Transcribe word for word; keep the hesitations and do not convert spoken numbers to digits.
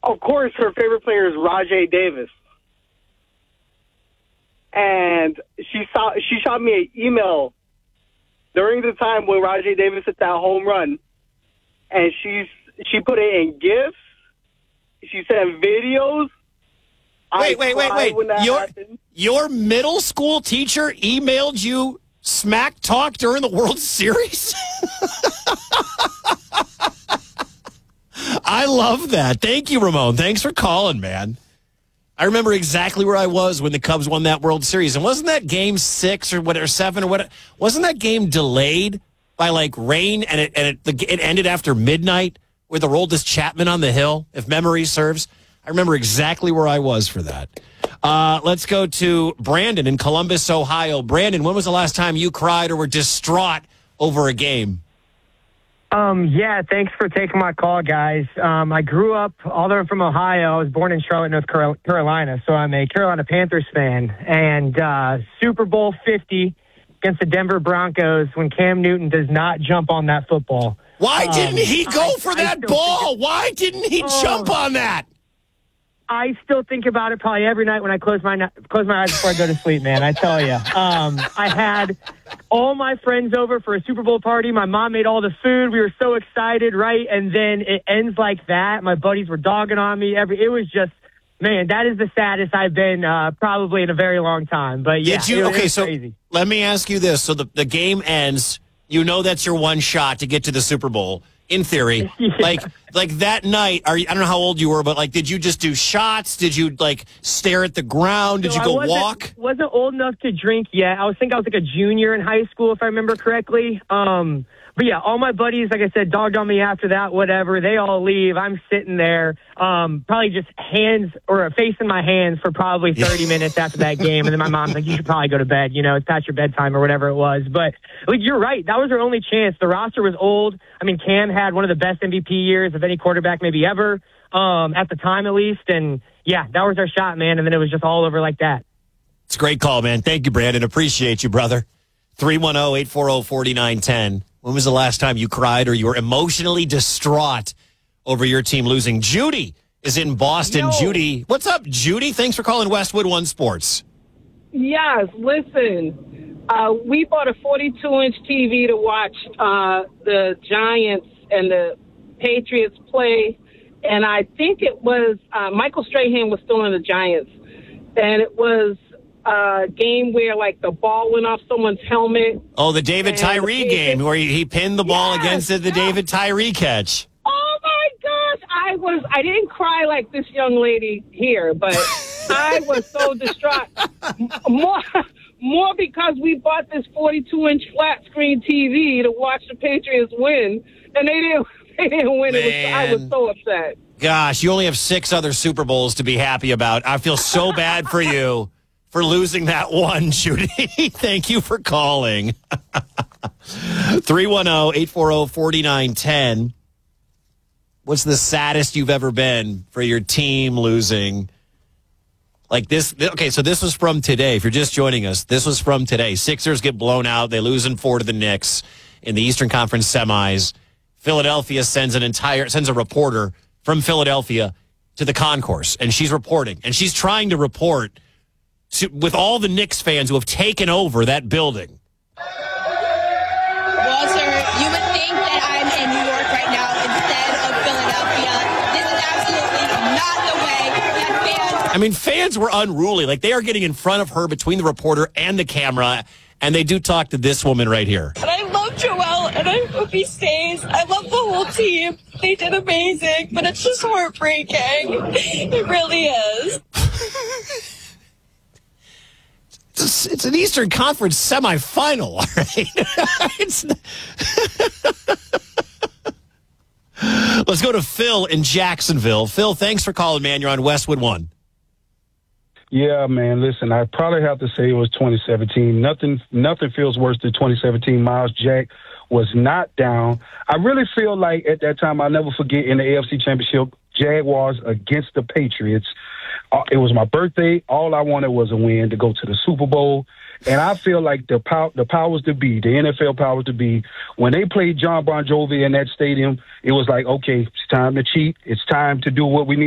of course, her favorite player is Rajay Davis. And she saw she shot me an email during the time when Rajay Davis hit that home run, and she's she put it in GIFs. She sent videos. Wait, I wait, wait, wait. Your, happened. your middle school teacher emailed you smack talk during the World Series? I love that. Thank you, Ramon. Thanks for calling, man. I remember exactly where I was when the Cubs won that World Series. And wasn't that game six or whatever, seven or what? Wasn't that game delayed by like rain and it and it, the, it ended after midnight with the Aroldis Chapman on the hill, if memory serves? I remember exactly where I was for that. Uh, let's go to Brandon in Columbus, Ohio. Brandon, when was the last time you cried or were distraught over a game? Um, yeah, thanks for taking my call, guys. Um, I grew up, although I'm from Ohio, I was born in Charlotte, North Carolina, so I'm a Carolina Panthers fan. And uh, Super Bowl fifty against the Denver Broncos when Cam Newton does not jump on that football. Why um, didn't he go I, for I that ball? Why didn't he oh, jump on that? I still think about it probably every night when I close my close my eyes before I go to sleep, man. I tell you. Um, I had all my friends over for a Super Bowl party. My mom made all the food. We were so excited, right? And then it ends like that. My buddies were dogging on me. Every It was just, man, that is the saddest I've been uh, probably in a very long time. But, yeah, Did you, it, okay, it was so crazy. Let me ask you this. So the, the game ends. You know that's your one shot to get to the Super Bowl. In theory, yeah. like like that night, are you, I don't know how old you were, but like, did you just do shots? Did you like stare at the ground? Did so you go I wasn't, walk? Wasn't old enough to drink yet. I was think I was like a junior in high school, if I remember correctly. Um, but yeah, all my buddies, like I said, dogged on me after that. Whatever, they all leave. I'm sitting there, um, probably just hands or a face in my hands for probably thirty minutes after that game, and then my mom's like, "You should probably go to bed. You know, it's past your bedtime or whatever it was." But like, you're right. That was our only chance. The roster was old. I mean, Cam had one of the best M V P years of any quarterback maybe ever, um, at the time at least. And, yeah, that was our shot, man, and then it was just all over like that. It's a great call, man. Thank you, Brandon. Appreciate you, brother. three one zero, eight four zero, four nine one zero. When was the last time you cried or you were emotionally distraught over your team losing? Judy is in Boston. Yo. Judy, what's up, Judy? Thanks for calling Westwood One Sports. Yes, listen, uh, we bought a forty-two inch T V to watch uh, the Giants and the Patriots play, and I think it was uh, Michael Strahan was still in the Giants, and it was a game where, like, the ball went off someone's helmet. Oh, the David And Tyree the game where he, he pinned the ball Yes, against it, the yes. David Tyree catch. Oh, my gosh, I was, I didn't cry like this young lady here, but I was so distraught. More, more because we bought this forty-two inch flat screen T V to watch the Patriots win, and they didn't, they didn't win. It was, I was so upset. Gosh, you only have six other Super Bowls to be happy about. I feel so bad for you for losing that one, Judy. Thank you for calling. three one zero, eight four zero, four nine one zero. What's the saddest you've ever been for your team losing? Like this. Okay, so this was from today. If you're just joining us, this was from today. Sixers get blown out. They lose in four to the Knicks in the Eastern Conference semis. Philadelphia sends an entire sends a reporter from Philadelphia to the concourse, and she's reporting, and she's trying to report to, with all the Knicks fans who have taken over that building. Walter, you would think that I'm in New York right now instead of Philadelphia. This is absolutely not the way that fans... I mean, fans were unruly. Like, they are getting in front of her between the reporter and the camera, and they do talk to this woman right here. And I love Joel, and I hope he stays. I love the whole team. They did amazing, but it's just heartbreaking. It really is. It's, it's an Eastern Conference semifinal, all right? It's Let's go to Phil in Jacksonville. Phil, thanks for calling, man. You're on Westwood One. Yeah, man. Listen, I probably have to say it was twenty seventeen. Nothing, nothing feels worse than twenty seventeen. Miles Jack was not down. I really feel like at that time, I'll never forget, in the A F C Championship, Jaguars against the Patriots. Uh, it was my birthday. All I wanted was a win to go to the Super Bowl. And I feel like the pow- the powers to be, the N F L powers to be, when they played John Bon Jovi in that stadium, it was like, okay, it's time to cheat. It's time to do what we need.